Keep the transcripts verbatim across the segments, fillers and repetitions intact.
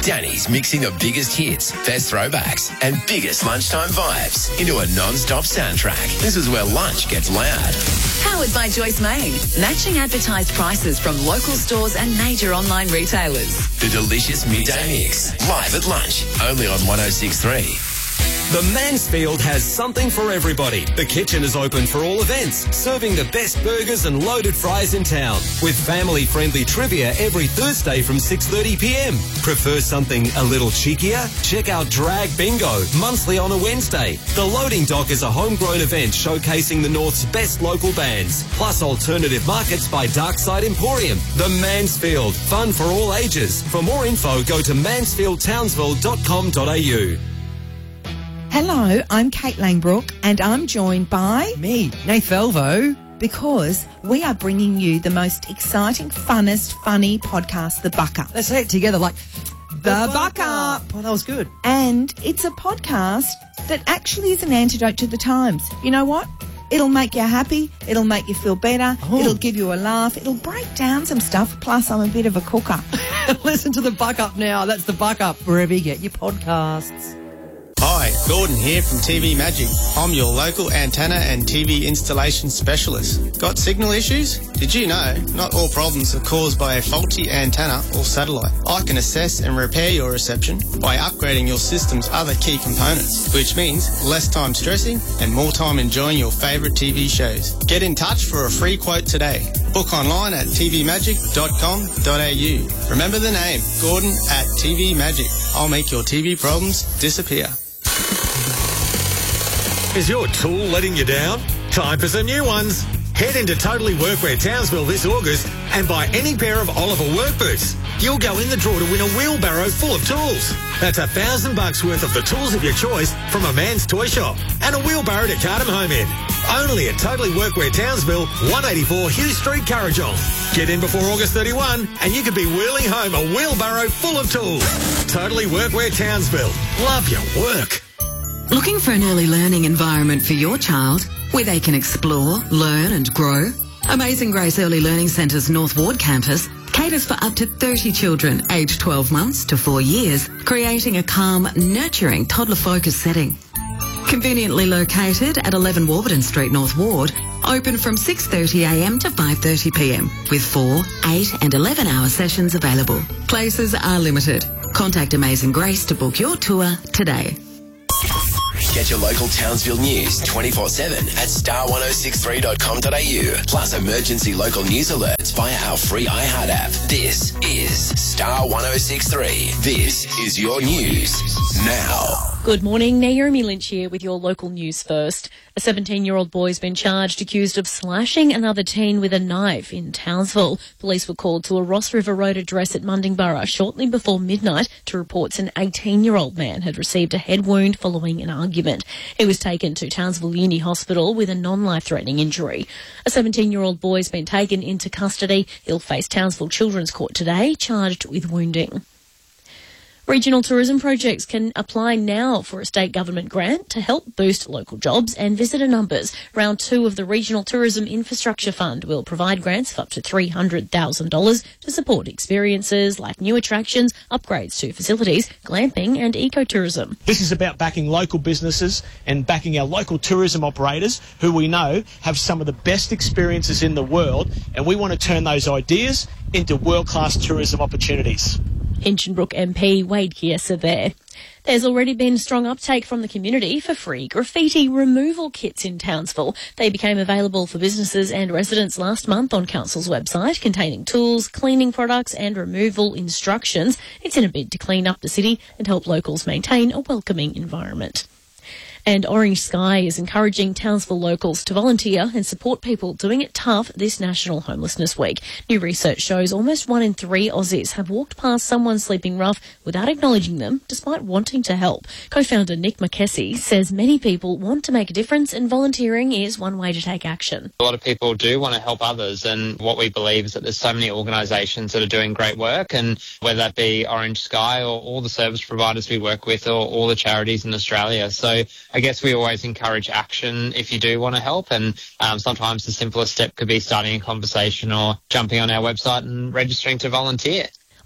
Danny's mixing the biggest hits, best throwbacks, and biggest lunchtime vibes into a non-stop soundtrack. This is where lunch gets loud. Powered by Joyce Main. Matching advertised prices from local stores and major online retailers. The delicious midday mix, live at lunch, only on one oh six point three. The Mansfield has something for everybody. The kitchen is open for all events, serving the best burgers and loaded fries in town, with family-friendly trivia every Thursday from six thirty p m. Prefer something a little cheekier? Check out Drag Bingo, monthly on a Wednesday. The Loading Dock is a homegrown event showcasing the North's best local bands, plus alternative markets by Darkside Emporium. The Mansfield, fun for all ages. For more info, go to mansfield townsville dot com dot a u. Hello, I'm Kate Langbrook and I'm joined by... Me, Nath Velvo. Because we are bringing you the most exciting, funnest, funny podcast, The Buck Up. Let's say it together like... The, the Buck Up. Oh, that was good. And it's a podcast that actually is an antidote to the times. You know what? It'll make you happy. It'll make you feel better. Oh. It'll give you a laugh. It'll break down some stuff. Plus, I'm a bit of a cooker. Listen to The Buck Up now. That's The Buck Up, wherever you get your podcasts. Hi, Gordon here from T V Magic. I'm your local antenna and T V installation specialist. Got signal issues? Did you know not all problems are caused by a faulty antenna or satellite? I can assess and repair your reception by upgrading your system's other key components, which means less time stressing and more time enjoying your favourite T V shows. Get in touch for a free quote today. Book online at t v magic dot com dot a u. Remember the name, Gordon at T V Magic. I'll make your T V problems disappear. Is your tool letting you down? Time for some new ones. Head into Totally Workwear Townsville this August and buy any pair of Oliver work boots. You'll go in the draw to win a wheelbarrow full of tools. That's a thousand bucks worth of the tools of your choice from a man's toy shop and a wheelbarrow to cart 'em home in. Only at Totally Workwear Townsville, one eighty-four Hugh Street, Currajong. Get in before August thirty-first and you could be wheeling home a wheelbarrow full of tools. Totally Workwear Townsville. Love your work. Looking for an early learning environment for your child where they can explore, learn and grow? Amazing Grace Early Learning Centre's North Ward campus caters for up to thirty children aged twelve months to four years, creating a calm, nurturing, toddler-focused setting. Conveniently located at eleven Warburton Street, North Ward, open from six thirty a m to five thirty p m with four, eight and eleven hour sessions available. Places are limited. Contact Amazing Grace to book your tour today. Get your local Townsville news twenty-four seven at star ten sixty-three dot com dot a u, plus emergency local news alerts via our free iHeart app. This is Star ten sixty-three. This is your news now. Good morning, Naomi Lynch here with your local news first. A seventeen-year-old boy has been charged accused of slashing another teen with a knife in Townsville. Police were called to a Ross River Road address at Mundingborough shortly before midnight to reports an eighteen-year-old man had received a head wound following an argument. He was taken to Townsville Uni Hospital with a non-life-threatening injury. A seventeen-year-old boy has been taken into custody. He'll face Townsville Children's Court today, charged with wounding. Regional tourism projects can apply now for a state government grant to help boost local jobs and visitor numbers. Round two of the Regional Tourism Infrastructure Fund will provide grants of up to three hundred thousand dollars to support experiences like new attractions, upgrades to facilities, glamping and ecotourism. This is about backing local businesses and backing our local tourism operators who we know have some of the best experiences in the world, and we want to turn those ideas into world-class tourism opportunities. Hinchinbrook M P Wade Kiesa there. There's already been strong uptake from the community for free graffiti removal kits in Townsville. They became available for businesses and residents last month on Council's website, containing tools, cleaning products and removal instructions. It's in a bid to clean up the city and help locals maintain a welcoming environment. And Orange Sky is encouraging Townsville locals to volunteer and support people doing it tough this National Homelessness Week. New research shows almost one in three Aussies have walked past someone sleeping rough without acknowledging them, despite wanting to help. Co-founder Nick McKessie says many people want to make a difference and volunteering is one way to take action. A lot of people do want to help others, and what we believe is that there's so many organisations that are doing great work, and whether that be Orange Sky or all the service providers we work with or all the charities in Australia. So I guess we always encourage action if you do want to help, and um, sometimes the simplest step could be starting a conversation or jumping on our website and registering to volunteer.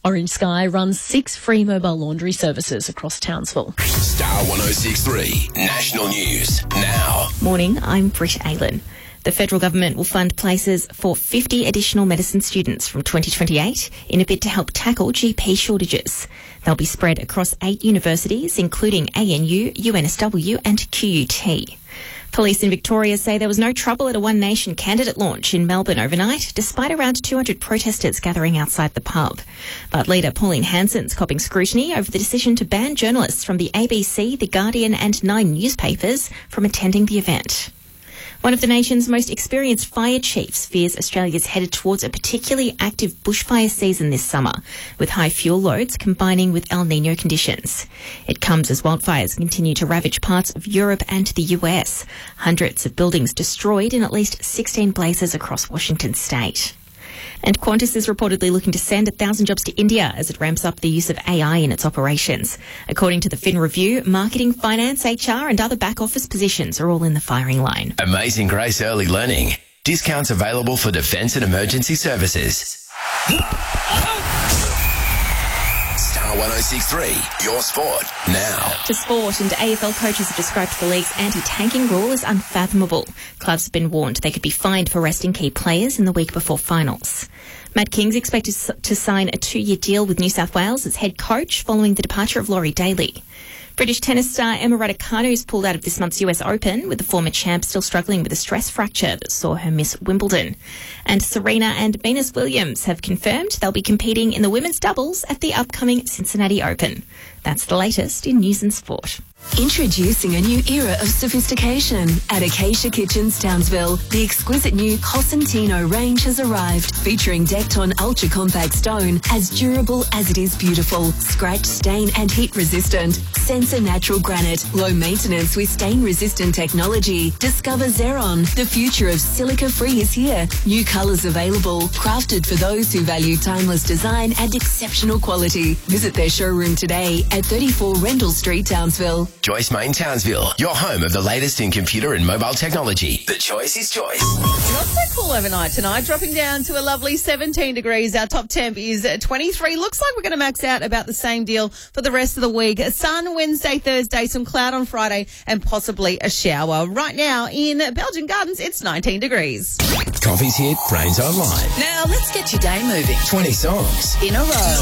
Orange Sky runs six free mobile laundry services across Townsville. Star one oh six three National News now. Morning, I'm Britt Aylan. The federal government will fund places for fifty additional medicine students from twenty twenty-eight in a bid to help tackle G P shortages. They'll be spread across eight universities, including A N U, U N S W and Q U T. Police in Victoria say there was no trouble at a One Nation candidate launch in Melbourne overnight, despite around two hundred protesters gathering outside the pub. But leader Pauline Hanson's copping scrutiny over the decision to ban journalists from the A B C, The Guardian and Nine newspapers from attending the event. One of the nation's most experienced fire chiefs fears Australia's headed towards a particularly active bushfire season this summer, with high fuel loads combining with El Niño conditions. It comes as wildfires continue to ravage parts of Europe and the U S. Hundreds of buildings destroyed in at least sixteen places across Washington state. And Qantas is reportedly looking to send one thousand jobs to India as it ramps up the use of A I in its operations. According to the Fin Review, marketing, finance, H R and other back office positions are all in the firing line. Amazing Grace Early Learning. Discounts available for defence and emergency services. Star one oh six three, your sport now. To sport, and A F L coaches have described the league's anti-tanking rule as unfathomable. Clubs have been warned they could be fined for resting key players in the week before finals. Matt King's expected to sign a two-year deal with New South Wales as head coach following the departure of Laurie Daly. British tennis star Emma Raducanu has pulled out of this month's U S Open, with the former champ still struggling with a stress fracture that saw her miss Wimbledon. And Serena and Venus Williams have confirmed they'll be competing in the women's doubles at the upcoming Cincinnati Open. That's the latest in news and sport. Introducing a new era of sophistication at Acacia Kitchens Townsville. The exquisite new Cosentino range has arrived, featuring decked-on ultra-compact stone, as durable as it is beautiful, scratch, stain and heat-resistant. Sensor natural granite, low maintenance with stain-resistant technology. Discover Xeron. The future of silica-free is here. New colours available, crafted for those who value timeless design and exceptional quality. Visit their showroom today at thirty-four Rendell Street, Townsville. Joyce Main Townsville, your home of the latest in computer and mobile technology. The choice is choice. Not so cool overnight tonight, dropping down to a lovely seventeen degrees. Our top temp is twenty-three. Looks like we're going to max out about the same deal for the rest of the week. Sun Wednesday, Thursday, some cloud on Friday and possibly a shower. Right now in Belgian Gardens, it's nineteen degrees. Coffee's hit, Brains Online. Now let's get your day moving. twenty songs In a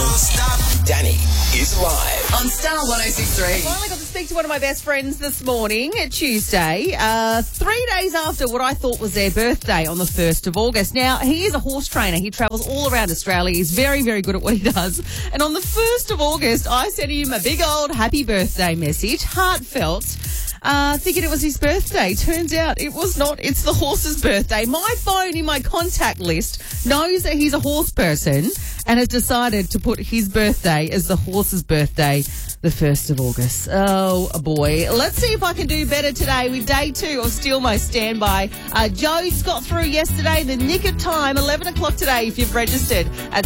row. Danny is live. On Star one oh six three. Finally got to speak to one of my best friends this morning, Tuesday, uh, three days after what I thought was their birthday on the first of August. Now, he is a horse trainer. He travels all around Australia. He's very, very good at what he does. And on the first of August, I sent him a big old happy birthday message, heartfelt, uh, thinking it was his birthday. Turns out it was not. It's the horse's birthday. My phone in my contact list knows that he's a horse person and has decided to put his birthday as the horse's birthday, the first of August. Oh, boy. Let's see if I can do better today with day two of Steal My Standby. Uh, Joe's got through yesterday in the nick of time, eleven o'clock today if you've registered at